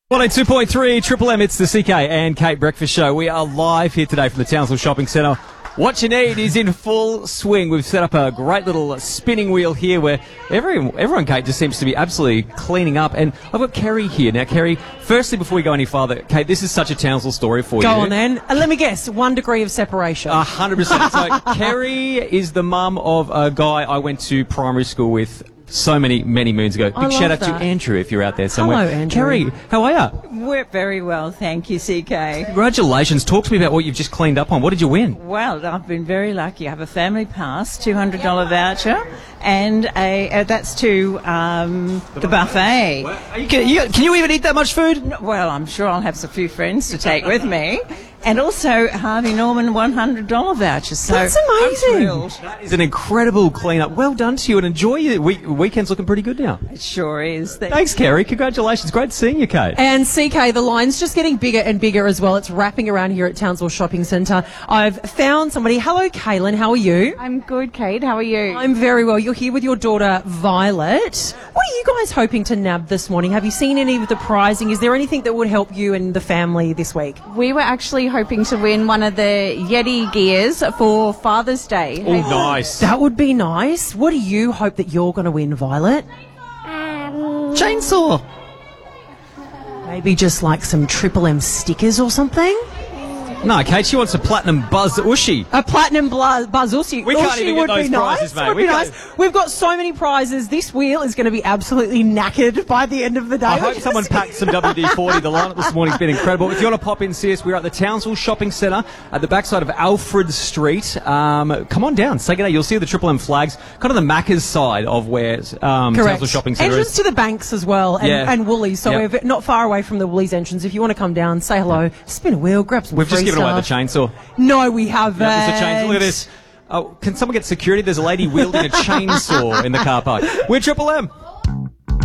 102.3 Triple M, it's the CK and Kate Breakfast Show. We are live here today from the Townsville Shopping Centre. What you need is in full swing. We've set up a great little spinning wheel here where everyone, Kate, just seems to be absolutely cleaning up. And I've got Kerry here. Now, Kerry, firstly, before we go any farther, Kate, this is such a Townsville story for you. Go on then. Let me guess, 1 degree of separation. 100%. So, Kerry is the mum of a guy I went to primary school with so many moons ago. Big shout out to Andrew if you're out there somewhere. Hello, Andrew. Kerry, how are you? We're very well, thank you, CK. Congratulations. Talk to me about what you've just cleaned up on. What did you win? Well, I've been very lucky. I have a family pass, $200 voucher, and that's to the buffet. Can you even eat that much food? Well, I'm sure I'll have a few friends to take with me. And also Harvey Norman $100 voucher. So that's amazing. I'm thrilled. That is an incredible clean-up. Well done to you, and enjoy your weekend's looking pretty good now. It sure is. Thanks, Kerry. Congratulations. Great seeing you, Kate. And CK, the line's just getting bigger and bigger as well. It's wrapping around here at Townsville Shopping Centre. I've found somebody. Hello, Kaylin. How are you? I'm good, Kate. How are you? I'm very well. You're here with your daughter, Violet. What are you guys hoping to nab this morning? Have you seen any of the prizing? Is there anything that would help you and the family this week? We were actually hoping to win one of the Yeti gears for Father's Day. Oh, nice. That would be nice. What do you hope that you're going to win, Violet? Chainsaw. Maybe just like some Triple M stickers or something? No, Kate, she wants a platinum Buzz Ushi. A platinum Buzz Ushi. We can't even get those prizes, mate. Would be nice. We've got so many prizes. This wheel is going to be absolutely knackered by the end of the day. I hope someone packed some WD-40. The lineup this morning's been incredible. If you want to pop in, see us, we're at the Townsville Shopping Centre at the backside of Alfred Street. Come on down. Say good day. You'll see the Triple M flags, kind of the Macca's side of where Townsville Shopping Centre entrance is. to the banks as well, and Woolies. So we're not far away from the Woolies entrance. If you want to come down, say hello, spin a wheel, grab some We've free just given stuff. away the chainsaw. No, we haven't. Yeah, there's a chainsaw. Look at this. Oh, can someone get security? There's a lady wielding a chainsaw in the car park. We're Triple M.